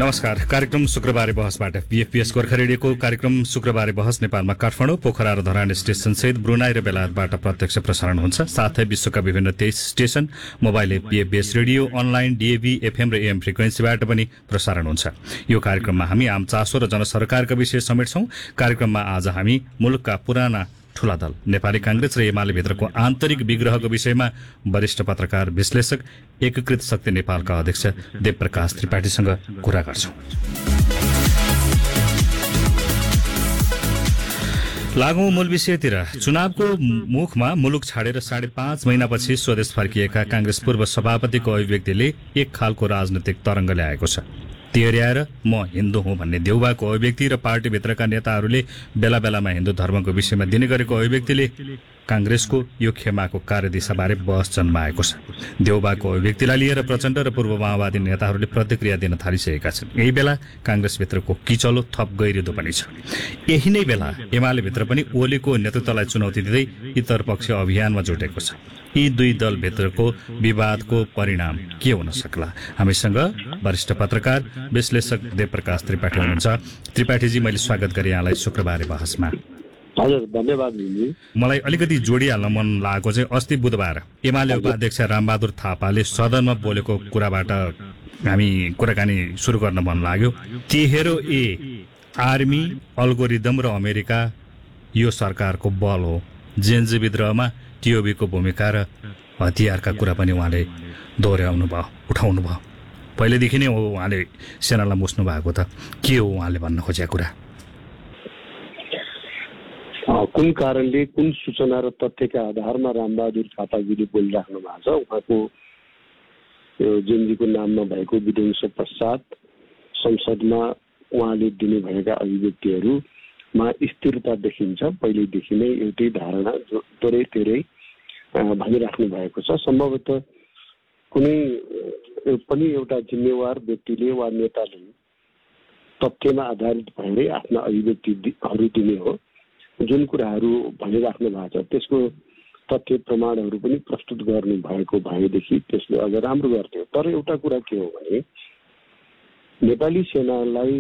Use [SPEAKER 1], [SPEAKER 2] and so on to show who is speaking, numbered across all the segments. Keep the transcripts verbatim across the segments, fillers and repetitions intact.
[SPEAKER 1] नमस्कार। कार्यक्रम शुक्रबारे बहसबाट बीएफपीएस गोर्खा रेडियोको कार्यक्रम शुक्रबारे बहस नेपालमा काठमाडौँ, पोखरा र धरान स्टेशन सहित ब्रुनाई र बेलायतबाट प्रत्यक्ष प्रसारण हुन्छ। साथै विश्वका विभिन्न तेइस station, mobile app, बीएफपीएस radio, online, DAB, FM र एएम फ्रिक्वेन्सीबाट पनि प्रसारण हुन्छ। यो कार्यक्रममा हामी आम चासो र जनसरकारका विषय समेट्छौं। कार्यक्रममा आज हामी मुलुकका पुराना ठूला दल नेपाली कांग्रेस र एमाले भित्रको आन्तरिक विग्रहको विषयमा वरिष्ठ पत्रकार विश्लेषक एकीकृत शक्ति नेपालका अध्यक्ष देवप्रकाश त्रिपाठीसँग कुरा गर्छौं। लागौं मूल विषयतिर। चुनावको मुखमा मुलुक छाडेर साढे पाँच महिनापछि स्वदेश फर्किएका कांग्रेस पूर्व सभापतिको अभिव्यक्तिले एक खालको राजनैतिक तरंग ल्याएको छ। तेर्याएर म हिन्दू हुँ भन्ने देउबाको अभिव्यक्ति र पार्टीभित्रका नेताहरूले बेला बेलामा हिन्दू धर्मको विषयमा दिने गरेको अभिव्यक्तिले कांग्रेसको यो खेमाको कार्यदिशाबारे बहस जन्माएको छ। देउबाको अभिव्यक्तिलाई लिएर प्रचण्ड र पूर्व माओवादी नेताहरूले प्रतिक्रिया दिन थालिसकेका छन्। यही बेला कांग्रेसभित्रको किचलो थप गहिरिँदो पनि छ। यही नै बेला एमाले भित्र पनि ओलीको नेतृत्वलाई चुनौती दिँदै इतरपक्ष अभियानमा जुटेको छ। यी दुई दलभित्रको विवादको परिणाम के हुन सक्ला? हामीसँग वरिष्ठ पत्रकार विश्लेषक देवप्रकाश त्रिपाठी हुनुहुन्छ। त्रिपाठीजी, मैले स्वागत गरेँ यहाँलाई शुक्रबारे बहसमा।
[SPEAKER 2] हजुर, धन्यवाद।
[SPEAKER 1] मलाई अलिकति जोडिहाल्न मन लागेको चाहिँ अस्ति बुधबार एमाले उपाध्यक्ष रामबहादुर थापाले सदनमा बोलेको कुराबाट हामी कुराकानी सुरु गर्न मन लाग्यो। तेहेरो ए आर्मी, अल्गोरिदम र अमेरिका यो सरकारको बल हो। जेएनजी विद्रोहमा टिओबीको भूमिका र हतियारका कुरा पनि उहाँले दोहोऱ्याउनु भयो, उठाउनु भयो। पहिलेदेखि नै उहाँले सेनालाई मुस्नु भएको त के हो उहाँले भन्न खोजेको कुरा?
[SPEAKER 2] कुन कारणले, कुन सूचना र तथ्यका आधारमा रामबहादुर थापाजीले बोलिराख्नु भएको छ? उहाँको जेएनजीको नाममा भएको विध्वंस पश्चात संसदमा उहाँले दिनुभएका अभिव्यक्तिहरूमा स्थिरता देखिन्छ। पहिलेदेखि नै एउटै धारणा थोरै थोरै भनिराख्नु भएको छ। सम्भवतः कुनै पनि एउटा जिम्मेवार व्यक्तिले वा नेताले तथ्यमा आधारित भएरै आफ्ना अभिव्यक्तिहरू दिने हो। जुन कुराहरू भनिराख्नु भएको छ त्यसको तथ्य प्रमाणहरू पनि प्रस्तुत गर्नु भएको भएदेखि त्यसले अझ राम्रो गर्थ्यो। तर एउटा कुरा के हो भने नेपाली सेनालाई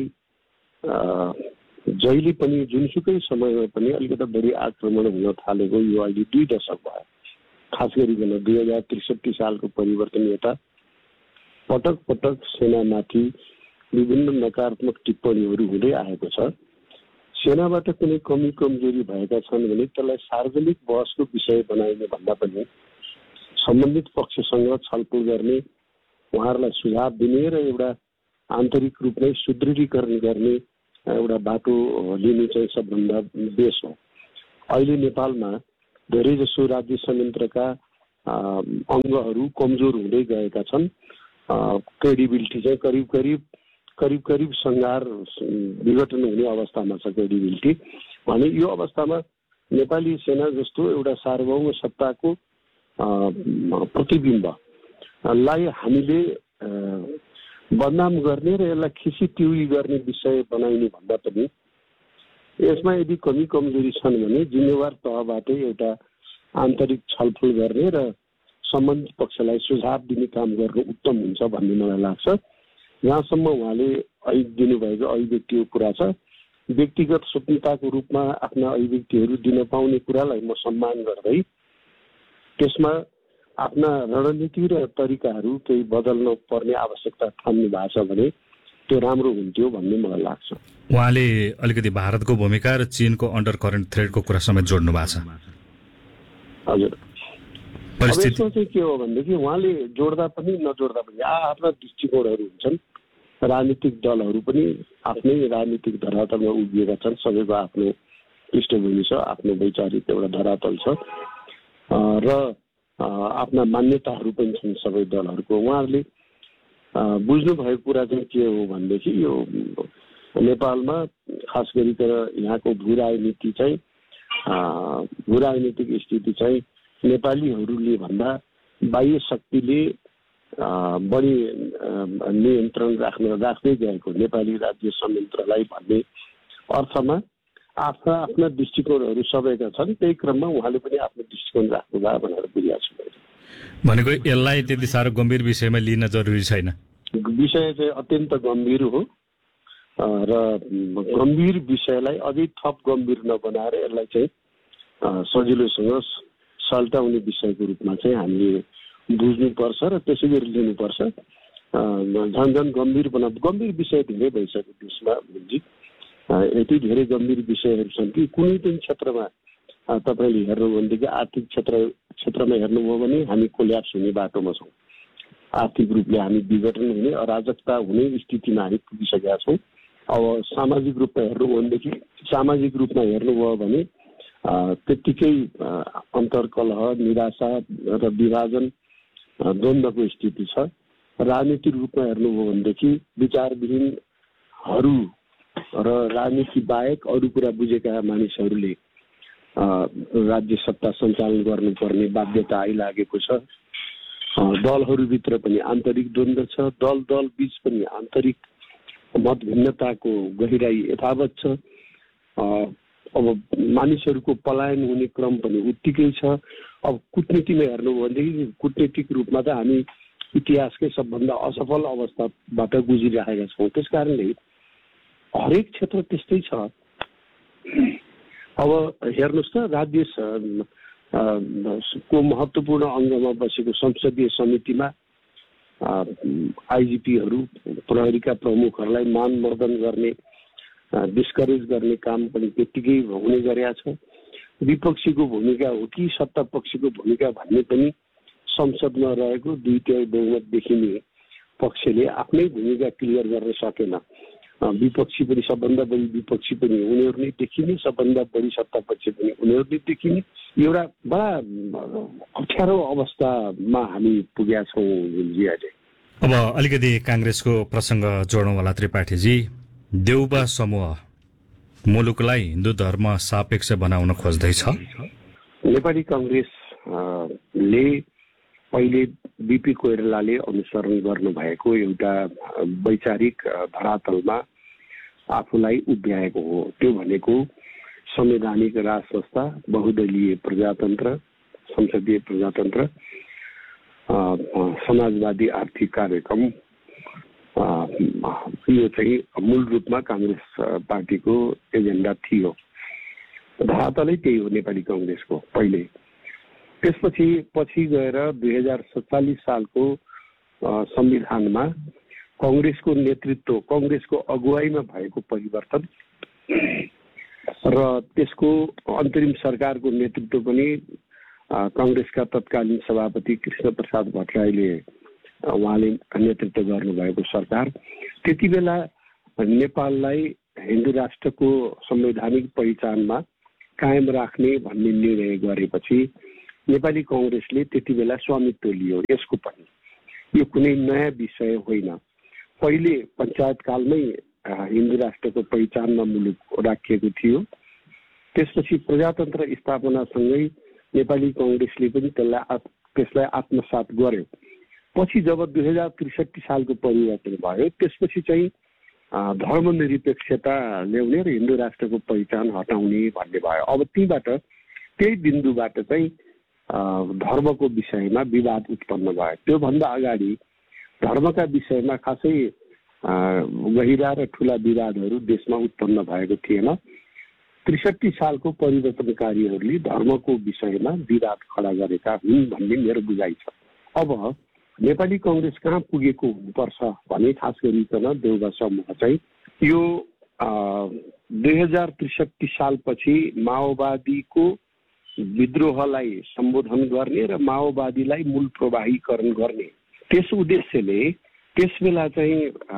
[SPEAKER 2] जहिले पनि जुनसुकै समयमा पनि अलिकति बढी आक्रमण हुन थालेको यो अहिले दुई दशक भयो। खास गरिकन दुई हजार त्रिसठी सालको परिवर्तन यता पटक पटक सेनामाथि विभिन्न नकारात्मक टिप्पणीहरू हुँदै आएको छ। सेनाबाट कुनै कमी कमजोरी भएका छन् भने त्यसलाई सार्वजनिक बहसको विषय बनाइने भन्दा पनि सम्बन्धित पक्षसँग छलफल गर्ने, उहाँहरूलाई सुझाव दिने र एउटा आन्तरिक रूपमै सुदृढीकरण गर्ने एउटा बाटो लिनु चाहिँ सबभन्दा बेस हो। अहिले नेपालमा धेरै जसो राज्य संयन्त्रका अङ्गहरू कमजोर हुँदै गएका छन्। क्रेडिबिलिटी चाहिँ करिब करिब करिब करिब सङ्घार विघटन हुने अवस्थामा छ क्रेडिबिलिटी। भने यो अवस्थामा नेपाली सेना जस्तो एउटा सार्वभौम सत्ताको प्रतिबिम्बलाई हामीले बदनाम गर्ने र यसलाई खिसी टिउली गर्ने विषय बनाइने भन्दा पनि यसमा यदि कमी कमजोरी छन् भने जिम्मेवार तहबाटै एउटा आन्तरिक छलफल गर्ने र सम्बन्धित पक्षलाई सुझाव दिने काम गर्नु उत्तम हुन्छ भन्ने मलाई लाग्छ। यहाँसम्म उहाँले दिनुभएको अभिव्यक्तिको कुरा छ। व्यक्तिगत स्वतन्त्रताको रूपमा आफ्ना अभिव्यक्तिहरू दिन पाउने कुरालाई म सम्मान गर्दै त्यसमा आफ्ना रणनीति र तरिकाहरू केही बदल्न पर्ने आवश्यकता ठान्नु भएको छ भने त्यो राम्रो हुन्थ्यो भन्ने मलाई लाग्छ।
[SPEAKER 1] उहाँले अलिकति भारतको भूमिका र चीनको अन्डर करेन्ट थ्रेडको कुरा समेत जोड्नु भएको छ।
[SPEAKER 2] हजुर, परिस्थिति चाहिँ के हो भनेदेखि उहाँले जोड्दा पनि नजोड्दा पनि आफ्ना दृष्टिकोणहरू हुन्छन्। राजनीतिक दलहरू पनि आफ्नै राजनीतिक धरातलमा उभिएका छन्। सबैको आफ्नो पृष्ठभूमि छ, आफ्नो वैचारिक एउटा धरातल छ र आफ्ना मान्यताहरू पनि छन् सबै दलहरूको। उहाँहरूले बुझ्नु भएको कुरा चाहिँ के हो भनेदेखि यो नेपालमा खास गरिकन यहाँको भू राजनीति चाहिँ भू राजनीतिक स्थिति चाहिँ नेपालीहरूले भन्दा बाह्य शक्तिले बढी नियन्त्रण राख्न राख्दै गएको नेपाली राज्य संयन्त्रलाई भन्ने अर्थमा आफ्ना आफ्ना दृष्टिकोणहरू सबैका छन्। त्यही क्रममा उहाँले पनि आफ्नो दृष्टिकोण राख्नुभयो भनेर बुझेको छु।
[SPEAKER 1] भनेको यसलाई त्यति साह्रो गम्भीर विषयमा लिन जरुरी छैन।
[SPEAKER 2] विषय चाहिँ अत्यन्त गम्भीर हो र गम्भीर विषयलाई अझै थप गम्भीर नबनाएर यसलाई चाहिँ सजिलोसँग सल्टाउने विषयको रूपमा चाहिँ हामीले बुझ्नुपर्छ र त्यसै गरी लिनुपर्छ। झन् झन् गम्भीर बना गम्भीर विषय धेरै भइसक्यो देशमा जी, यति धेरै गम्भीर विषयहरू छन् कि कुनै पनि क्षेत्रमा तपाईँले हेर्नु भनेदेखि आर्थिक क्षेत्र क्षेत्रमा हेर्नुभयो भने हामी कोल्याप्स हुने बाटोमा छौँ। आर्थिक रूपले हामी विघटन हुने, अराजकता हुने स्थितिमा हामी पुगिसकेका छौँ। अब सामाजिक रूपमा हेर्नुभयो भनेदेखि सामाजिक रूपमा हेर्नुभयो भने त्यत्तिकै अन्तर्कलह, निराशा र विभाजन, द्वन्द्वको स्थिति छ। राजनीतिक रूपमा हेर्नुभयो भनेदेखि विचारविहीनहरू र राजनीति बाहेक अरू कुरा बुझेका मानिसहरूले राज्य सत्ता सञ्चालन गर्नुपर्ने बाध्यता आइलागेको छ। दलहरूभित्र पनि आन्तरिक द्वन्द्व छ, दल दल बीच पनि आन्तरिक मतभिन्नताको गहिराई यथावत छ। अब मानिसहरूको पलायन हुने क्रम पनि उत्तिकै छ। अब कुटनीतिमा हेर्नुभयो भनेदेखि कुटनीतिक रूपमा त हामी इतिहासकै सबभन्दा असफल अवस्थाबाट गुजिरहेका छौँ। त्यस कारणले हरेक क्षेत्र त्यस्तै छ। अब हेर्नुहोस् त, राज्य को महत्त्वपूर्ण अङ्गमा बसेको संसदीय समितिमा आइजिपीहरू, प्रहरीका प्रमुखहरूलाई मानमर्दन गर्ने, डिस्करेज गर्ने काम पनि त्यत्तिकै हुने गरेका छ। विपक्षीको भूमिका हो कि सत्ता पक्षको भूमिका भन्ने पनि संसदमा रहेको दुई तिहाई बहुमत देखिने पक्षले आफ्नै भूमिका क्लियर गर्न सकेन। विपक्षी पनि सबभन्दा बढी विपक्षी पनि उनीहरू नै देखिने, सबभन्दा बढी सत्ता पक्ष पनि उनीहरू नै देखिने। एउटा बडा अप्ठ्यारो अवस्थामा हामी पुगेका छौँ जी अहिले।
[SPEAKER 1] अब अलिकति काङ्ग्रेसको प्रसङ्ग जोडौँ होला त्रिपाठीजी। देउबा समूह मुलुकलाई हिन्दू धर्म सापेक्ष बनाउन खोज्दैछ।
[SPEAKER 2] नेपाली काङ्ग्रेसले पहिले बीपी कोइरालाले अनुसरण गर्नुभएको एउटा वैचारिक धरातलमा आफूलाई उभ्याएको हो। त्यो भनेको संवैधानिक राज संस्था, बहुदलीय प्रजातन्त्र, संसदीय प्रजातन्त्र, समाजवादी आर्थिक कार्यक्रम, यो चाहिँ मूल रूपमा काङ्ग्रेस पार्टीको एजेन्डा थियो। धरातलै त्यही हो नेपाली काङ्ग्रेसको पहिले। त्यसपछि पछि गएर दुई हजार सत्तालिस सालको संविधानमा काङ्ग्रेसको नेतृत्व, काङ्ग्रेसको अगुवाईमा भएको परिवर्तन र त्यसको अन्तरिम सरकारको नेतृत्व पनि काङ्ग्रेसका तत्कालीन सभापति कृष्ण प्रसाद भट्टराईले उहाँले नेतृत्व गर्नुभएको सरकार त्यति बेला नेपाललाई हिन्दू राष्ट्रको संवैधानिक पहिचानमा कायम राख्ने भन्ने निर्णय गरेपछि नेपाली काङ्ग्रेसले त्यति बेला स्वामित्व लियो। यसको पनि यो कुनै नयाँ विषय होइन। पहिले पञ्चायतकालमै हिन्दू राष्ट्रको पहिचानमा मुलुक राखिएको थियो। त्यसपछि प्रजातन्त्र स्थापनासँगै नेपाली काङ्ग्रेसले पनि त्यसलाई त्यसलाई आत्मसात गर्यो। पछि जब दुई हजार त्रिसठी सालको परिवर्तन भयो, त्यसपछि चाहिँ धर्मनिरपेक्षता ल्याउने र हिन्दू राष्ट्रको पहिचान हटाउने भन्ने भयो। अब त्यहीबाट त्यही बिन्दुबाट चाहिँ धर्मको विषयमा विवाद उत्पन्न भयो। त्योभन्दा अगाडि धर्मका विषयमा खासै गहिरा र ठुला विवादहरू देशमा उत्पन्न भएको थिएन। त्रिसठी सालको परिवर्तनकारीहरूले धर्मको विषयमा विवाद खडा गरेका हुन् भन्ने मेरो बुझाइ छ। अब नेपाली काङ्ग्रेस कहाँ पुगेको हुनुपर्छ भने खास गरिकन देउबा समूह चाहिँ यो दुई हजार त्रिसठी सालपछि माओवादीको विद्रोहलाई सम्बोधन गर्ने र माओवादीलाई मूल प्रवाहीकरण गर्ने त्यस उद्देश्यले त्यस बेला चाहिँ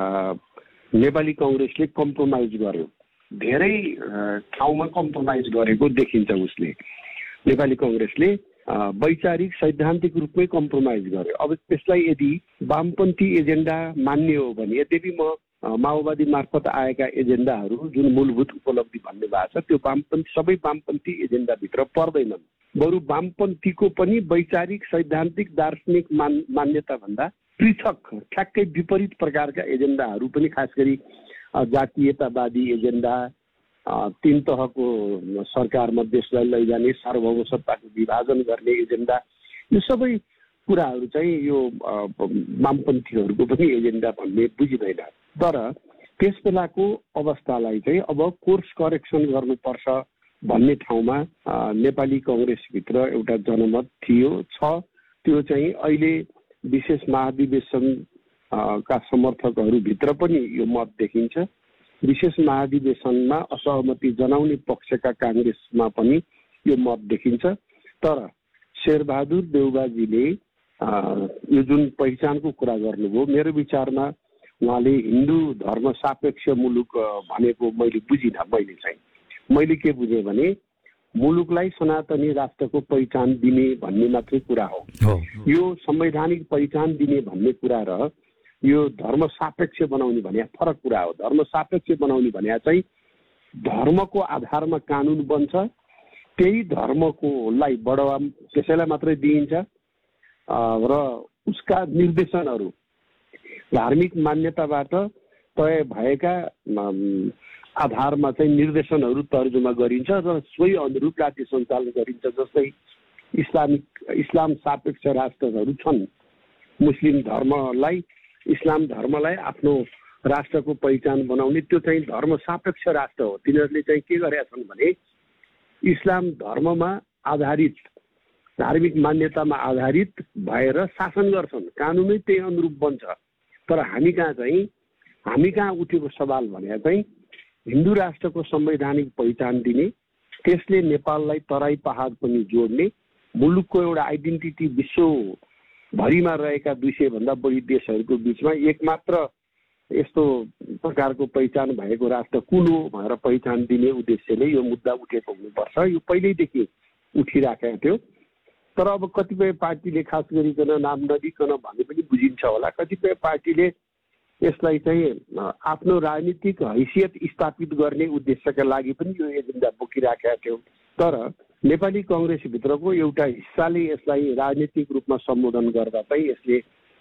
[SPEAKER 2] नेपाली काङ्ग्रेसले कम्प्रोमाइज गर्यो। धेरै ठाउँमा कम्प्रोमाइज गरेको देखिन्छ उसले। नेपाली काङ्ग्रेसले वैचारिक सैद्धान्तिक रूपमै कम्प्रोमाइज गर्यो। अब त्यसलाई यदि वामपन्थी एजेन्डा मान्ने हो भने, यद्यपि म माओवादी मार्फत आएका एजेन्डाहरू जुन मूलभूत उपलब्धि भन्ने भएको छ त्यो वामपन्थी सबै वामपन्थी एजेन्डाभित्र पर्दैनन्। बरु वामपन्थीको पनि वैचारिक सैद्धान्तिक दार्शनिक मान मान्यताभन्दा पृथक ठ्याक्कै विपरीत प्रकारका एजेन्डाहरू पनि, खास गरी जातीयतावादी एजेन्डा, तीन तहको सरकारमा देशलाई लैजाने, सार्वभौम सत्ताको विभाजन गर्ने एजेन्डा, यो सबै कुराहरू चाहिँ यो वामपन्थीहरूको पनि एजेन्डा भन्ने बुझिँदैन। तर त्यस बेलाको अवस्थालाई चाहिँ अब कोर्स करेक्सन गर्नुपर्छ भन्ने ठाउँमा नेपाली कङ्ग्रेसभित्र एउटा जनमत थियो छ। त्यो चाहिँ अहिले विशेष महाधिवेशन का समर्थकहरूभित्र पनि यो मत देखिन्छ। विशेष महाधिवेशनमा असहमति जनाउने पक्षका काङ्ग्रेसमा पनि यो मत देखिन्छ। तर शेरबहादुर देउबाजीले यो जुन पहिचानको कुरा गर्नुभयो, मेरो विचारमा उहाँले हिन्दू धर्म सापेक्ष मुलुक भनेको मैले बुझिनँ। मैले चाहिँ मैले के बुझेँ भने मुलुकलाई सनातनी राष्ट्रको पहिचान दिने भन्ने मात्रै कुरा हो। यो संवैधानिक पहिचान दिने भन्ने कुरा र यो धर्म सापेक्ष बनाउने भने फरक कुरा हो। धर्म सापेक्ष बनाउने भने चाहिँ धर्मको आधारमा कानुन बन्छ, त्यही धर्मकोलाई बढावा त्यसैलाई मात्रै दिइन्छ र उसका निर्देशनहरू धार्मिक मान्यताबाट तय भएका आधारमा चाहिँ निर्देशनहरू तर्जुमा गरिन्छ र सोही अनुरूप राज्य सञ्चालन गरिन्छ। जस्तै इस्लामिक इस्लाम सापेक्ष राष्ट्रहरू छन्। मुस्लिम धर्मलाई इस्लाम धर्मलाई आफ्नो राष्ट्रको पहिचान बनाउने त्यो चाहिँ धर्म सापेक्ष राष्ट्र हो। तिनीहरूले चाहिँ के गरेका छन् भने इस्लाम धर्ममा आधारित धार्मिक मान्यतामा आधारित भएर शासन गर्छन्, कानुनै त्यही अनुरूप बन्छ। तर हामी कहाँ चाहिँ हामी कहाँ उठेको सवाल भने चाहिँ हिन्दू राष्ट्रको संवैधानिक पहिचान दिने, त्यसले नेपाललाई तराई पहाड पनि जोड्ने, मुलुकको एउटा आइडेन्टिटी विश्वभरिमा रहेका दुई सय भन्दा बढी देशहरूको बिचमा एकमात्र यस्तो प्रकारको पहिचान भएको राष्ट्र कुन हो भनेर पहिचान दिने उद्देश्यले यो मुद्दा उठेको हुनुपर्छ। यो पहिल्यैदेखि उठिराखेको थियो। तर अब कतिपय पार्टीले खास गरिकन नाम नदिकन भने पनि बुझिन्छ होला, कतिपय पार्टीले यसलाई चाहिँ आफ्नो राजनीतिक हैसियत स्थापित गर्ने उद्देश्यका लागि पनि यो एजेन्डा बोकिराखेका थियो। तर नेपाली कङ्ग्रेसभित्रको एउटा हिस्साले यसलाई राजनीतिक रूपमा सम्बोधन गर्दा चाहिँ यसले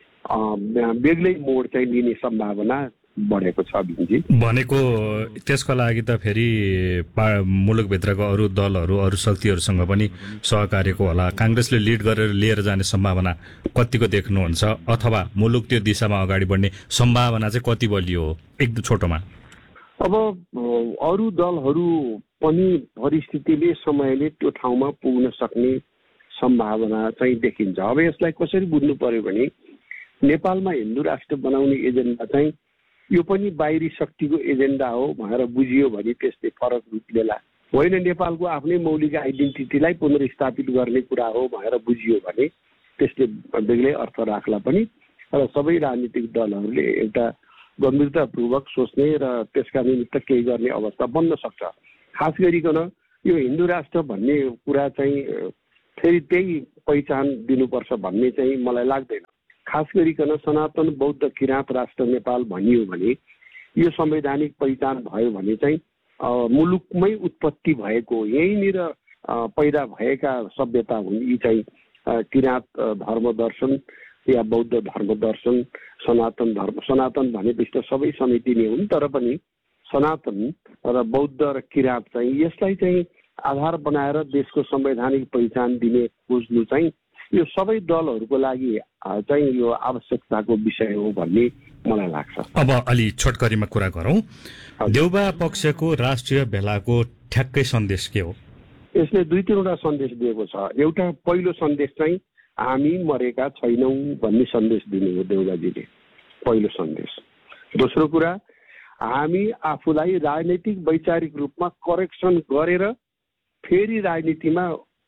[SPEAKER 2] बेग्लै मोड चाहिँ लिने सम्भावना बढेको छ। भिन्जी
[SPEAKER 1] भनेको त्यसको लागि त फेरि मुलुकभित्रको अरू दलहरू अरू शक्तिहरूसँग पनि सहकार्यको होला। काङ्ग्रेसले लिड गरेर लिएर जाने सम्भावना कतिको देख्नुहुन्छ, अथवा मुलुक त्यो दिशामा अगाडि बढ्ने सम्भावना चाहिँ कति बलियो हो एक छोटोमा?
[SPEAKER 2] अब अरू दलहरू पनि परिस्थितिले समयले त्यो ठाउँमा पुग्न सक्ने सम्भावना चाहिँ देखिन्छ। अब यसलाई कसरी बुझ्नु पर्यो भने नेपालमा हिन्दू राष्ट्र बनाउने एजेन्डा चाहिँ यो पनि बाहिरी शक्तिको एजेन्डा हो भनेर बुझियो भने त्यसले फरक रूप लिएला। होइन, नेपालको आफ्नै मौलिक आइडेन्टिटीलाई पुनर्स्थापित गर्ने कुरा हो भनेर बुझियो भने त्यसले बेग्लै अर्थ राख्ला पनि। र सबै राजनीतिक दलहरूले एउटा गम्भीरतापूर्वक सोच्ने र त्यसका निमित्त केही गर्ने अवस्था बन्न सक्छ। खास गरिकन यो हिन्दू राष्ट्र भन्ने कुरा चाहिँ फेरि त्यही पहिचान दिनुपर्छ भन्ने चाहिँ मलाई लाग्दैन। खास गरिकन सनातन बौद्ध किराँत राष्ट्र नेपाल भनियो भने यो संवैधानिक पहिचान भयो भने चाहिँ मुलुकमै उत्पत्ति भएको यहीँनिर पैदा भएका सभ्यता हुन्। यी चाहिँ किराँत धर्म दर्शन या बौद्ध धर्म दर्शन, सनातन धर्म, सनातन भनेपछि त सबै समिति नै हुन्, तर पनि सनातन र बौद्ध र किराँत चाहिँ यसलाई चाहिँ आधार बनाएर देशको संवैधानिक पहिचान दिने खोज्नु चाहिँ यो सबै दलहरूको लागि चाहिँ यो आवश्यकताको विषय हो भन्ने मलाई लाग्छ।
[SPEAKER 1] अब अलि छोटकरीमा कुरा गरौँ। देउबा पक्षको राष्ट्रिय भेलाको ठ्याक्कै सन्देश के हो?
[SPEAKER 2] यसले दुई तीनवटा सन्देश दिएको छ। एउटा पहिलो सन्देश चाहिँ हामी मरेका छैनौँ भन्ने सन्देश दिने हो देउबाजीले, पहिलो सन्देश। दोस्रो कुरा, हामी आफूलाई राजनैतिक वैचारिक रूपमा करेक्सन गरेर फेरि राजनीतिमा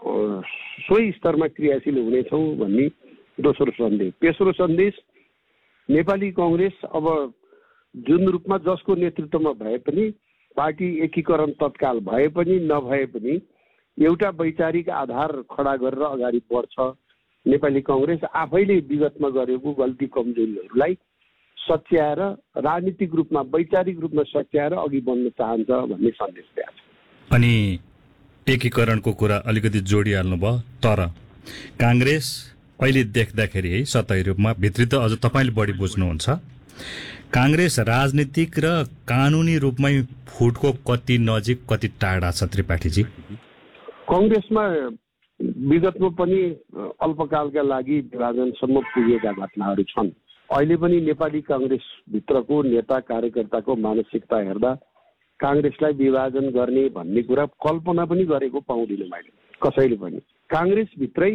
[SPEAKER 2] सोही स्तरमा क्रियाशील हुनेछौँ भन्ने दोस्रो सन्देश। तेस्रो सन्देश, नेपाली कङ्ग्रेस अब जुन रूपमा जसको नेतृत्वमा भए पनि, पार्टी एकीकरण तत्काल भए पनि नभए पनि एउटा वैचारिक आधार खडा गरेर अगाडि बढ्छ। नेपाली कङ्ग्रेस आफैले विगतमा गरेको गल्ती कमजोरीहरूलाई सच्याएर राजनीतिक रूपमा वैचारिक रूपमा सच्याएर अघि बढ्न चाहन्छ भन्ने सन्देश दिएको छ।
[SPEAKER 1] अनि एकीकरणको कुरा अलिकति जोडिहाल्नु भयो, तर काङ्ग्रेस अहिले देख्दाखेरि है सतही रूपमा, भित्री त अझ तपाईँले बढी बुझ्नुहुन्छ, काङ्ग्रेस राजनीतिक र कानुनी रूपमै फुटको कति नजिक कति टाढा छ त्रिपाठीजी?
[SPEAKER 2] कङ्ग्रेसमा विगतमा पनि अल्पकालका लागि विभाजनसम्म पुगेका घटनाहरू छन्। अहिले पनि नेपाली काङ्ग्रेसभित्रको नेता कार्यकर्ताको मानसिकता हेर्दा काङ्ग्रेसलाई विभाजन गर्ने भन्ने कुरा कल्पना पनि गरेको पाउँदिनँ मैले कसैले पनि। काङ्ग्रेसभित्रै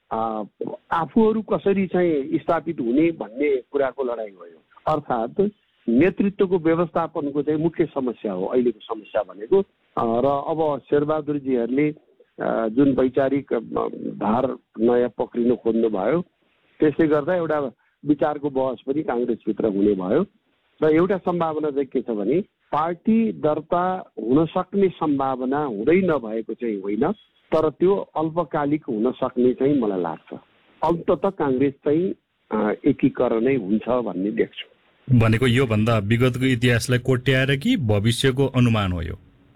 [SPEAKER 2] आफूहरू कसरी चाहिँ स्थापित हुने भन्ने कुराको लडाइँ भयो। अर्थात् नेतृत्वको व्यवस्थापनको चाहिँ मुख्य समस्या हो अहिलेको समस्या भनेको। र अब शेरबहादुरजीहरूले जुन वैचारिक धार नयाँ पक्रिनु खोज्नु भयो, त्यसले गर्दा एउटा विचारको बहस पनि काङ्ग्रेसभित्र हुने भयो। र एउटा सम्भावना चाहिँ के छ भने पार्टी दर्ता हुन सक्ने सम्भावना हुँदै नभएको चाहिँ होइन, तर त्यो अल्पकालिक हुन सक्ने चाहिँ मलाई लाग्छ। अन्ततः काङ्ग्रेस चाहिँ एकीकरणै हुन्छ भन्ने देख्छु।
[SPEAKER 1] भनेको यो भन्दा विगतको इतिहासलाई कोट्याएर कि भविष्यको अनुमान हो यो?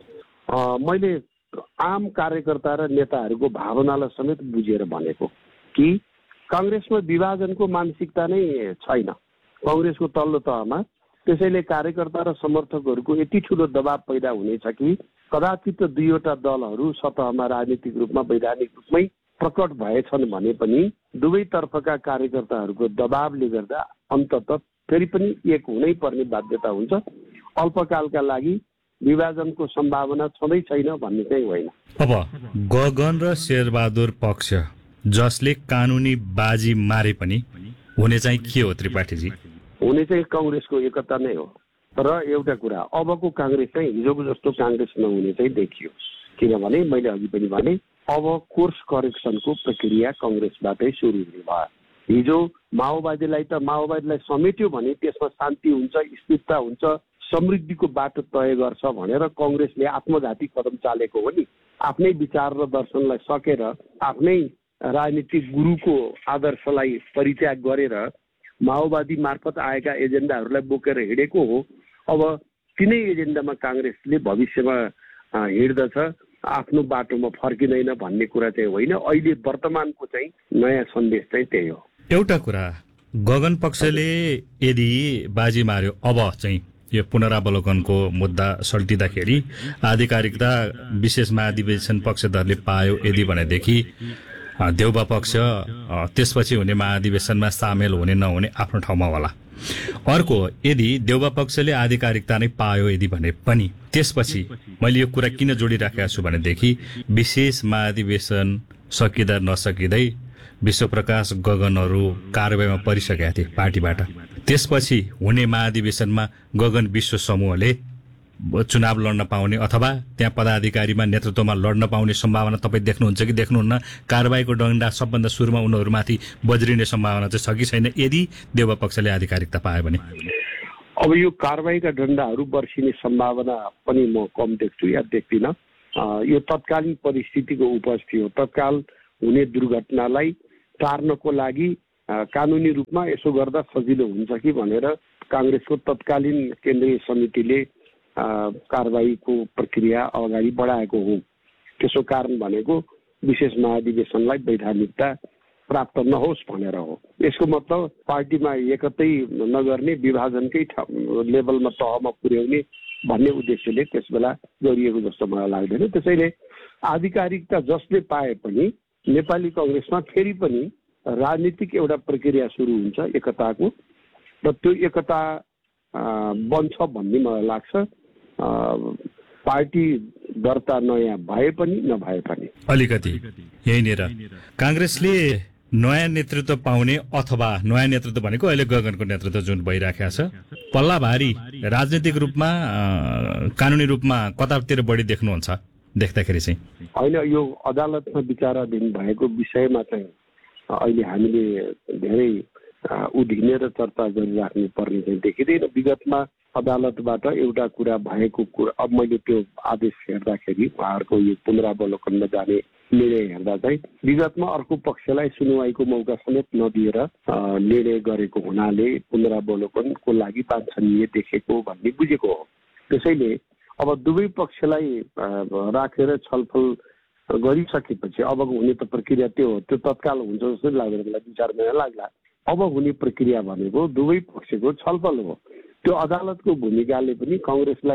[SPEAKER 2] मैले आम कार्यकर्ता र नेताहरूको भावनालाई समेत बुझेर भनेको कि काङ्ग्रेसमा विभाजनको मानसिकता नै छैन काङ्ग्रेसको तल्लो तहमा। त्यसैले कार्यकर्ता र समर्थकहरूको यति ठुलो दबाव पैदा हुनेछ कि कदाचित दुईवटा दलहरू सतहमा राजनीतिक रूपमा वैधानिक रूपमै प्रकट भएछन् भने पनि दुवैतर्फका कार्यकर्ताहरूको दबावले गर्दा अन्ततः फेरि पनि एक हुनै पर्ने बाध्यता हुन्छ। अल्पकालका लागि विभाजनको सम्भावना छँदै छैन भन्ने चाहिँ होइन।
[SPEAKER 1] अब गगन र शेरबहादुर पक्ष जसले कानुनी बाजी मारे पनि हुने चाहिँ के हो त्रिपाठीजी?
[SPEAKER 2] हुने चाहिँ काङ्ग्रेसको एकता नै हो। तर एउटा कुरा, अबको काङ्ग्रेस चाहिँ हिजोको जस्तो काङ्ग्रेस नहुने चाहिँ देखियो। किनभने मैले अघि पनि भने अब कोर्स करेक्सनको प्रक्रिया काङ्ग्रेसबाटै सुरु हुने भयो। हिजो माओवादीलाई त माओवादीलाई समेट्यो भने त्यसमा शान्ति हुन्छ, स्थिरता हुन्छ, समृद्धिको बाटो तय गर्छ भनेर काङ्ग्रेसले आत्मघाती कदम चालेको हो नि। आफ्नै विचार र दर्शनलाई सकेर आफ्नै राजनीतिक गुरुको आदर्शलाई परित्याग गरेर माओवादी मार्फत आएका एजेन्डाहरूलाई बोकेर हिँडेको हो। अब तिनै एजेन्डामा काङ्ग्रेसले भविष्यमा हिँड्दछ, आफ्नो बाटोमा फर्किँदैन भन्ने कुरा चाहिँ होइन। अहिले वर्तमानको चाहिँ नयाँ सन्देश चाहिँ त्यही हो।
[SPEAKER 1] एउटा कुरा, गगन पक्षले यदि बाजी मार्यो अब चाहिँ यो पुनरावलोकनको मुद्दा सल्टिँदाखेरि आधिकारिकता विशेष महाधिवेशन पक्षधरले पायो यदि भनेदेखि देउबा पक्ष त्यसपछि हुने महाधिवेशनमा सामेल हुने नहुने आफ्नो ठाउँमा होला। अर्को, यदि देउबा पक्षले आधिकारिकता नै पायो यदि भने पनि त्यसपछि मैले यो कुरा किन जोडिराखेको छु भनेदेखि विशेष महाधिवेशन सकिँदा नसकिँदै विश्वप्रकाश गगनहरू कारबाहीमा परिसकेका थिए पार्टीबाट। त्यसपछि हुने महाधिवेशनमा गगन विश्व समूहले चुनाव लड्न पाउने अथवा त्यहाँ पदाधिकारीमा नेतृत्वमा लड्न पाउने सम्भावना तपाईँ देख्नुहुन्छ कि देख्नुहुन्न? कारबाहीको डन्डा सबभन्दा सुरुमा उनीहरूमाथि बज्रिने सम्भावना चाहिँ छ कि छैन यदि देउबा पक्षले आधिकारिकता पायो भने?
[SPEAKER 2] अब यो कारबाहीका डन्डाहरू बर्सिने सम्भावना पनि म कम देख्छु या देख्दिनँ। यो तत्कालीन परिस्थितिको उपस्थिति हो। तत्काल हुने दुर्घटनालाई टार्नको लागि कानुनी रूपमा यसो गर्दा सजिलो हुन्छ कि भनेर काङ्ग्रेसको तत्कालीन केन्द्रीय समितिले कारबाहीको प्रक्रिया अगाडि बढाएको हो। त्यसो कारण भनेको विशेष महाधिवेशनलाई वैधानिकता प्राप्त नहोस् भनेर हो। यसको मतलब पार्टीमा एकतै नगर्ने, विभाजनकै लेभलमा तहमा पुर्याउने भन्ने उद्देश्यले त्यसबेला गरिएको जस्तो मलाई लाग्दैन। त्यसैले आधिकारिकता जसले पाए पनि नेपाली काङ्ग्रेसमा फेरि पनि राजनीतिक एउटा प्रक्रिया सुरु हुन्छ एकताको, र त्यो एकता बन्छ भन्ने मलाई लाग्छ पार्टी दर्ता नयाँ भए पनि नभए पनि।
[SPEAKER 1] अलिकति यहीँनिर काङ्ग्रेसले नयाँ नेतृत्व पाउने अथवा नयाँ नेतृत्व भनेको अहिले गगनको नेतृत्व जुन भइराखेको छ, पल्ला भारी राजनीतिक रूपमा कानुनी रूपमा कतातिर बढी देख्नुहुन्छ देख्दाखेरि चाहिँ?
[SPEAKER 2] होइन, यो अदालतमा विचाराधीन भएको विषयमा चाहिँ अहिले हामीले धेरै उधिनेर चर्चा गरिराख्नु पर्ने चाहिँ देखिँदैन। विगतमा अदालतबाट एउटा कुरा भएको कुरा, अब मैले त्यो आदेश हेर्दाखेरि उहाँहरूको यो पुनरावलोकनमा जाने निर्णय हेर्दा चाहिँ विगतमा अर्को पक्षलाई सुनवाईको मौका समेत नदिएर निर्णय गरेको हुनाले पुनरावलोकनको लागि वाञ्छनीय देखेको भन्ने बुझेको हो। त्यसैले अब दुवै पक्षलाई राखेर छलफल गरिसकेपछि अबको हुने त प्रक्रिया त्यो हो। त्यो तत्काल हुन्छ जस्तो लाग्दैन मलाई, दुई चार महिना लाग्ला। अब हुने प्रक्रिया भनेको दुवै पक्षको छलफल हो। त्यो अदालतको भूमिकाले पनि काङ्ग्रेसलाई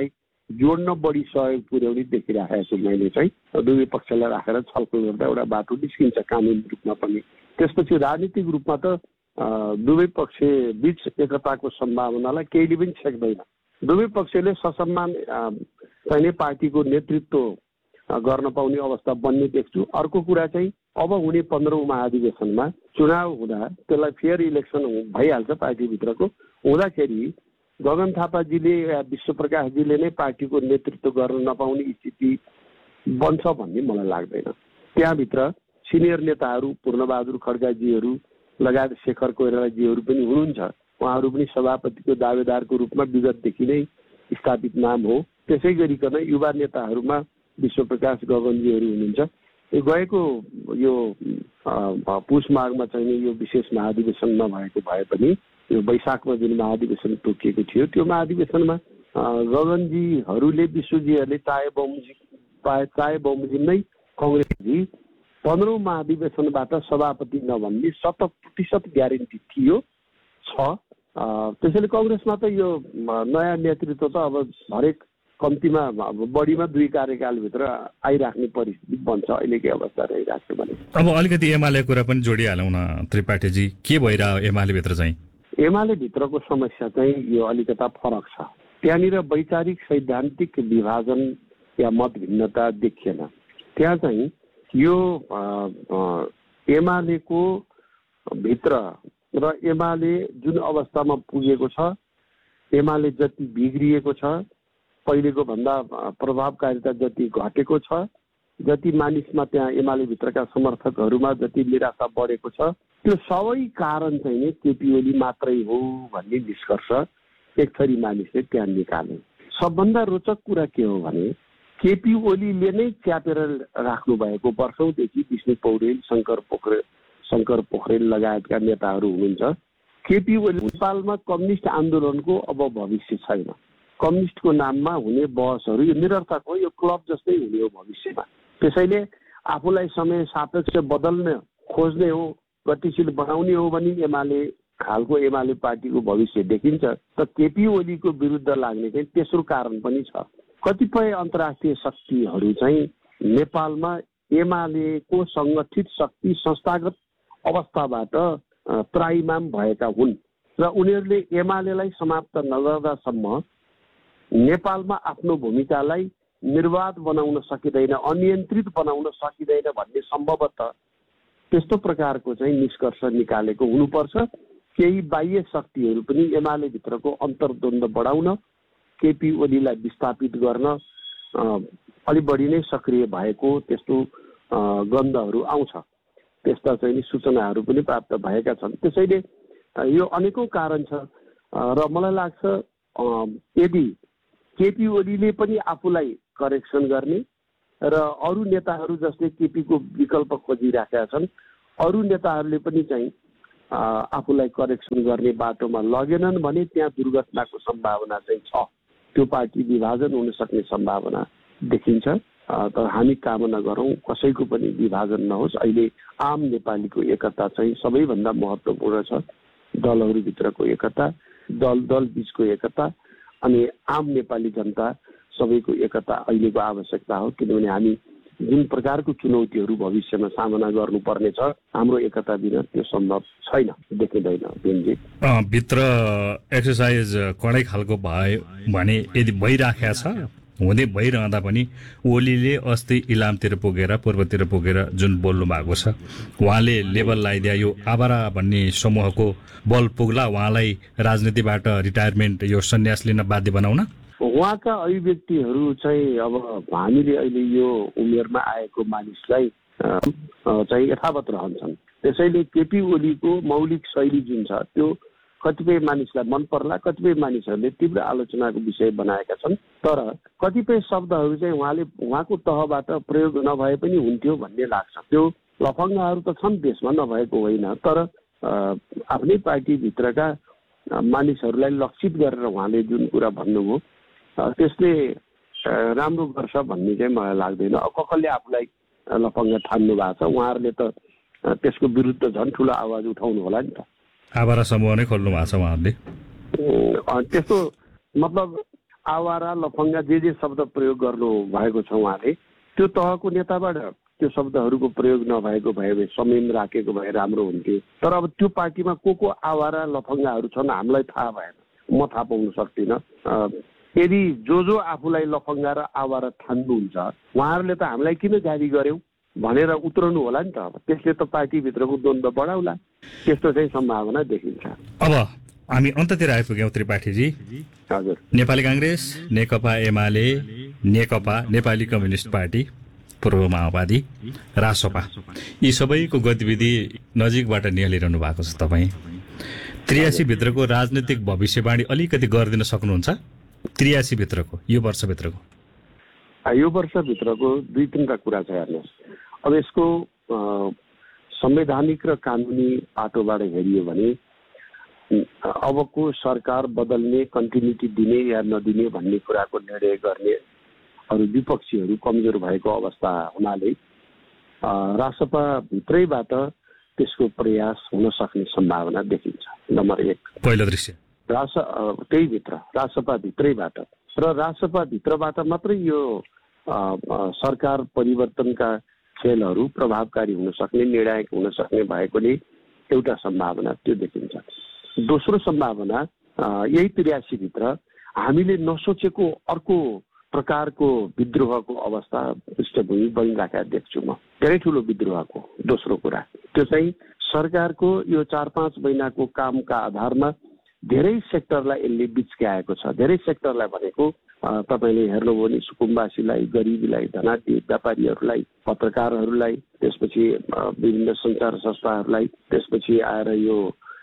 [SPEAKER 2] जोड्न बढी सहयोग पुर्याउने देखिराखेको छु मैले चाहिँ। दुवै पक्षलाई राखेर छलफल गर्दा एउटा बाटो निस्किन्छ कानुनी रूपमा पनि। त्यसपछि राजनीतिक रूपमा त दुवै पक्ष बीच एकताको सम्भावनालाई केहीले पनि छेक्दैन। दुवै पक्षले ससम्मान चाहिने पार्टीको नेतृत्व गर्न पाउने अवस्था बन्ने देख्छु। अर्को कुरा चाहिँ अब हुने पन्ध्रौँ महाधिवेशनमा चुनाव हुँदा त्यसलाई फेयर इलेक्सन भइहाल्छ पार्टीभित्रको, हुँदाखेरि गगन थापाजीले या विश्वप्रकाशजीले नै पार्टीको नेतृत्व गर्न नपाउने स्थिति बन्छ भन्ने मलाई लाग्दैन। त्यहाँभित्र सिनियर नेताहरू पूर्णबहादुर खड्काजीहरू लगायत शेखर कोइरालाजीहरू पनि हुनुहुन्छ। उहाँहरू पनि सभापतिको दावेदारको रूपमा विगतदेखि नै स्थापित नाम हो। त्यसै गरिकन युवा नेताहरूमा विश्वप्रकाश गगनजीहरू हुनुहुन्छ। यो गएको यो पुष माघमा चाहिँ यो विशेष महाधिवेशन नभएको भए पनि यो वैशाखमा जुन महाधिवेशन तोकिएको थियो त्यो महाधिवेशनमा गगनजीहरूले विश्वजीहरूले चाहे बमोजिम चाहे बमोजिम नै कङ्ग्रेसजी पन्ध्रौँ महाधिवेशनबाट सभापति नभन्ने शत प्रतिशत ग्यारेन्टी थियो छ। त्यसैले कङ्ग्रेसमा त यो नयाँ नेतृत्व त अब हरेक कम्तीमा बढीमा दुई कार्यकालभित्र आइराख्ने परिस्थिति बन्छ अहिलेकै अवस्था रहिरहेको छ भने।
[SPEAKER 1] अब अलिकति एमाले कुरा पनि जोडिहालौँ न त्रिपाठीजी, के भइरह्यो एमाले भित्र चाहिँ?
[SPEAKER 2] एमाले भित्रको समस्या चाहिँ यो अलिकता फरक छ। त्यहाँनिर वैचारिक सैद्धान्तिक विभाजन या मत भिन्नता देखिएन। त्यहाँ चाहिँ यो एमालेको भित्र र एमाले जुन अवस्थामा पुगेको छ, एमाले जति बिग्रिएको छ, पहिलेको भन्दा प्रभावकारिता जति घटेको छ, जति मानिसमा त्यहाँ एमाले भित्रका समर्थकहरूमा जति निराशा बढेको छ, त्यो सबै कारण चाहिँ नि केपी ओली मात्रै हो भन्ने निष्कर्ष एक थरी मानिसले त्यहाँ निकाले। सबभन्दा रोचक कुरा के हो भने केपी ओलीले नै च्यापेर राख्नु भएको वर्षौँदेखि विष्णु पौडेल, शङ्कर पोखरेल शङ्कर पोखरेल लगायतका नेताहरू हुनुहुन्छ। केपी ओली नेपालमा कम्युनिस्ट आन्दोलनको अब भविष्य छैन। कम्युनिस्टको नाममा हुने बहसहरू यो निरर्थक हो, यो क्लब जस्तै हुने हो भविष्यमा। त्यसैले आफूलाई समय सापेक्ष बदल्न खोज्ने हो, गतिशील बनाउने हो भने एमाले खालको एमाले पार्टीको भविष्य देखिन्छ। त केपी ओलीको विरुद्ध लाग्ने चाहिँ तेस्रो कारण पनि छ। कतिपय अन्तर्राष्ट्रिय शक्तिहरू चाहिँ नेपालमा एमालेको सङ्गठित शक्ति संस्थागत अवस्थाबाट त्राइमाम भएका हुन् र उनीहरूले एमालेलाई समाप्त नगर्दासम्म नेपालमा आफ्नो भूमिकालाई निर्वाध बनाउन सकिँदैन, अनियन्त्रित बनाउन सकिँदैन भन्ने सम्भवतः त्यस्तो प्रकारको चाहिँ निष्कर्ष निकालेको हुनुपर्छ। केही बाह्य शक्तिहरू पनि एमाले भित्रको अन्तर्द्वन्द बढाउन, केपी ओलीलाई विस्थापित गर्न अलि बढी नै सक्रिय भएको त्यस्तो गन्धहरू आउँछ। त्यस्ता चाहिँ सूचनाहरू पनि प्राप्त भएका छन्। त्यसैले यो अनेकौँ कारण छ र मलाई लाग्छ यदि केपी ओलीले पनि आफूलाई करेक्सन गर्ने र अरू नेताहरू जसले केपीको विकल्प खोजिराखेका छन् अरू नेताहरूले पनि चाहिँ आफूलाई करेक्सन गर्ने बाटोमा लगेनन् भने त्यहाँ दुर्घटनाको सम्भावना चाहिँ छ। त्यो पार्टी विभाजन हुन सक्ने सम्भावना देखिन्छ। तर हामी कामना गरौँ कसैको पनि विभाजन नहोस्। अहिले आम नेपालीको एकता चाहिँ सबैभन्दा महत्त्वपूर्ण छ। दलहरूभित्रको एकता, दल दल बिचको एकता अनि आम नेपाली जनता सबैको एकता अहिलेको आवश्यकता हो। किनभने हामी जुन प्रकारको चुनौतीहरू भविष्यमा सामना गर्नुपर्ने छ हाम्रो एकता बिना त्यो सम्भव छैन, देखिँदैन। बेनजी
[SPEAKER 1] भित्र एक्सर्साइज कडै खालको भयो भने यदि भइराखेको छ, हुँदै भइरहँदा पनि ओलीले अस्ति इलामतिर पुगेर पूर्वतिर पुगेर जुन बोल्नु भएको छ, उहाँले लेबल लगाइदिया यो आवारा भन्ने समूहको बल पुग्ला उहाँलाई राजनीतिबाट रिटायरमेन्ट यो सन्यास लिन बाध्य बनाउन।
[SPEAKER 2] उहाँका अभिव्यक्तिहरू चाहिँ अब हामीले अहिले यो उमेरमा आएको मानिसलाई चाहिँ यथावत रहन्छन्। त्यसैले केपी ओलीको मौलिक शैली जुन छ त्यो कतिपय मानिसलाई मन पर्ला, कतिपय मानिसहरूले तीव्र आलोचनाको विषय बनाएका छन्। तर कतिपय शब्दहरू चाहिँ उहाँले उहाँको तहबाट प्रयोग नभए पनि हुन्थ्यो भन्ने लाग्छ। त्यो लफङ्गाहरू त छन् देशमा, नभएको होइन, तर आफ्नै पार्टीभित्रका मानिसहरूलाई लक्षित गरेर उहाँले जुन कुरा भन्नुभयो त्यसले राम्रो गर्छ भन्ने चाहिँ मलाई लाग्दैन। कसले आफूलाई लफङ्गा ठान्नु भएको छ उहाँहरूले त त्यसको विरुद्ध झन् ठुलो आवाज उठाउनु होला नि त।
[SPEAKER 1] आवारा समूह नै खोल्नु भएको छ उहाँहरूले।
[SPEAKER 2] त्यस्तो मतलब आवारा लफङ्गा जे जे शब्द प्रयोग गर्नु भएको छ उहाँले त्यो तहको नेताबाट त्यो शब्दहरूको प्रयोग नभएको भए भए संयम राखेको भए राम्रो हुन्थ्यो। तर अब त्यो पार्टीमा को को आवारा लफङ्गाहरू छन् हामीलाई थाहा भएन, म थाहा पाउन सक्दिनँ। यदि जो जो आफूलाई लफङ्गा र आवारा ठान्नुहुन्छ उहाँहरूले त हामीलाई किन जारी गर्यौँ भनेर उत्रनु होला नि त। अब त्यसले त पार्टीभित्रको द्वन्द्व बढाउला, त्यस्तो चाहिँ सम्भावना देखिन्छ।
[SPEAKER 1] अब हामी अन्ततिर आइपुग्यौँ त्रिपाठीजी।
[SPEAKER 2] हजुर,
[SPEAKER 1] नेपाली कांग्रेस, नेकपा एमाले, नेकपा नेपाली कम्युनिस्ट पार्टी, पूर्व माओवादी, रासपा यी सबैको गतिविधि नजिकबाट निहालिरहनु भएको छ तपाईँ। त्रियासी भित्रको राजनीतिक भविष्यवाणी अलिकति गरिदिन सक्नुहुन्छ? त्रियासी भित्रको यो वर्षभित्रको
[SPEAKER 2] यो वर्षभित्रको दुई तिनवटा कुरा छ हेर्नुहोस्। अब यसको संवैधानिक र कानुनी पाटोबाट हेरियो भने अबको सरकार बदल्ने, कन्टिन्युटी दिने या नदिने भन्ने कुराको निर्णय गर्ने अरू विपक्षीहरू कमजोर भएको अवस्था हुनाले रासपा भित्रैबाट त्यसको प्रयास हुन सक्ने सम्भावना देखिन्छ। नम्बर एक
[SPEAKER 1] पहिलो दृश्य
[SPEAKER 2] रास त्यही भित्र रासपा भित्रैबाट र रासपा भित्रबाट मात्रै यो सरकार परिवर्तनका खेलहरू प्रभावकारी हुन सक्ने, निर्णायक हुन सक्ने भएकोले एउटा सम्भावना त्यो देखिन्छ। दोस्रो सम्भावना यही त्रियासी भित्र हामीले नसोचेको अर्को प्रकारको विद्रोहको अवस्था पृष्ठभूमि बनिरहेका देख्छु म, धेरै ठुलो विद्रोहको। दोस्रो कुरा त्यो चाहिँ सरकारको यो चार पाँच महिनाको कामका आधारमा धेरै सेक्टरलाई यसले बिच्क्याएको छ। धेरै सेक्टरलाई भनेको तपाईँले हेर्नुभयो भने सुकुम्बासीलाई, गरिबीलाई, धनाढ्य व्यापारीहरूलाई, पत्रकारहरूलाई, त्यसपछि विभिन्न सञ्चार संस्थाहरूलाई, त्यसपछि आएर यो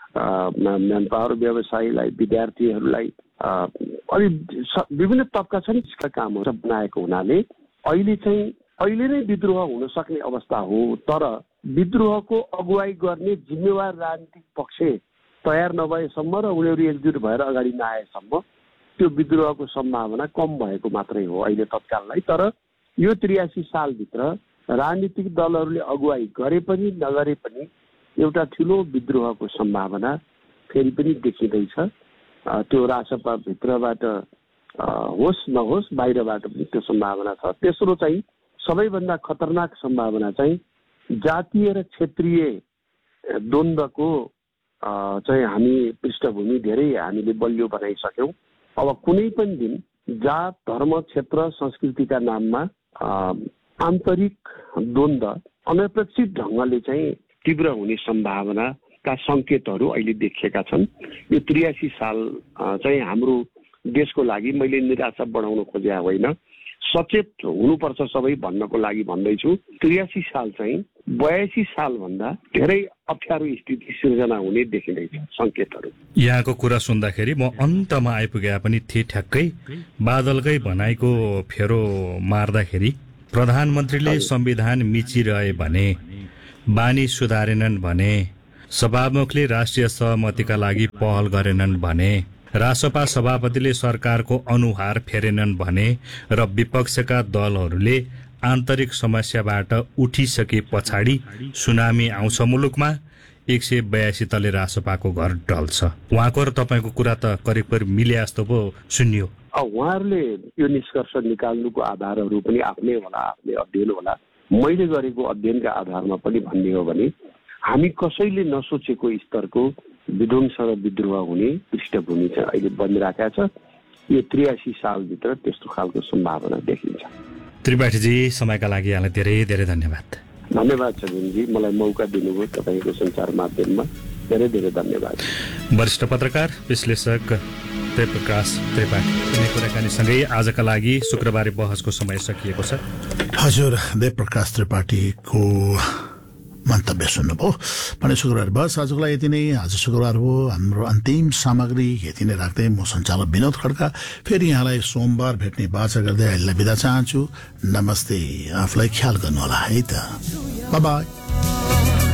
[SPEAKER 2] म्यान पावर व्यवसायीलाई, विद्यार्थीहरूलाई, अलि विभिन्न तबका छन् यसका कामहरू बनाएको हुनाले अहिले चाहिँ अहिले नै विद्रोह हुन सक्ने अवस्था हो। तर विद्रोहको अगुवाई गर्ने जिम्मेवार राजनीतिक पक्ष तयार नभएसम्म र उनीहरू एकजुट भएर अगाडि नआएसम्म त्यो विद्रोहको सम्भावना कम भएको मात्रै हो अहिले तत्काललाई। तर यो त्रियासी सालभित्र राजनीतिक दलहरूले अगुवाई गरे पनि नगरे पनि एउटा ठुलो विद्रोहको सम्भावना फेरि पनि देखिँदैछ। त्यो रासपा भित्रबाट होस् नहोस् बाहिरबाट पनि त्यो सम्भावना छ। तेस्रो चाहिँ सबैभन्दा खतरनाक सम्भावना चाहिँ जातीय र क्षेत्रीय द्वन्द्वको चाहिँ हामी पृष्ठभूमि धेरै हामीले बलियो बनाइसक्यौँ। अब कुनै पनि दिन जात, धर्म, क्षेत्र, संस्कृतिका नाममा आन्तरिक द्वन्द्व अनपेक्षित ढङ्गले चाहिँ तीव्र हुने सम्भावनाका सङ्केतहरू अहिले देखिएका छन्। यो त्रियासी साल चाहिँ हाम्रो देशको लागि मैले निराशा बढाउन खोजेका होइन, सचेत हुनुपर्छ सबै भन्नको लागि भन्दैछु। त्रियासी साल चाहिँ बयासी सालभन्दा धेरै अप्ठ्यारो स्थिति सिर्जना हुने देखिँदैछ सङ्केतहरू।
[SPEAKER 1] यहाँको कुरा सुन्दाखेरि म अन्तमा आइपुगे पनि थिएँ ठ्याक्कै बादलकै भनाइको फेरो मार्दाखेरि प्रधानमन्त्रीले संविधान मिचिरहे भने, बानी सुधारेनन् भने, सभामुखले राष्ट्रिय सहमतिका लागि पहल गरेनन् भने, रासपा सभापतिले सरकारको अनुहार फेरेनन् भने र विपक्षका दलहरूले आन्तरिक समस्याबाट उठिसके पछाडि सुनामी आउँछ मुलुकमा, एक सय बयासी तले रासपाको घर ढल्छ। उहाँको र तपाईँको कुरा त करिब करिब मिले जस्तो पो सुनियो।
[SPEAKER 2] उहाँहरूले यो निष्कर्ष निकाल्नुको आधारहरू पनि आफ्नै होला, आफ्नै अध्ययन होला। मैले गरेको अध्ययनका आधारमा पनि भन्ने हो भने हामी कसैले नसोचेको स्तरको विध्वंस र विद्रोह हुने पृष्ठभूमि चाहिँ अहिले बनिरहेका छ। यो त्रियासी सालभित्र त्यस्तो खालको सम्भावना देखिन्छ।
[SPEAKER 1] त्रिपाठीजी, समयका लागि यहाँलाई धेरै धेरै धन्यवाद।
[SPEAKER 2] धन्यवाद सबिनजी, मलाई मौका दिनुभयो तपाईँको सञ्चार माध्यममा, धेरै धेरै धन्यवाद।
[SPEAKER 1] वरिष्ठ पत्रकार विश्लेषक जयप्रकाश त्रिपाठी यिनै कुराकानीसँगै आजका लागि शुक्रबारे बहसको समय सकिएको छ।
[SPEAKER 3] हजुर, जयप्रकाश त्रिपाठीको मन्तव्य सुन्नुभयो भने शुक्रबार बस आजको लागि यति नै। आज शुक्रबार हो, हाम्रो अन्तिम सामग्री यति नै राख्दै म सञ्चालक विनोद खड्का फेरि यहाँलाई सोमबार भेट्ने बाचा गर्दै अहिले बिदा चाहन्छु। नमस्ते, आफूलाई ख्याल गर्नुहोला है त। By by.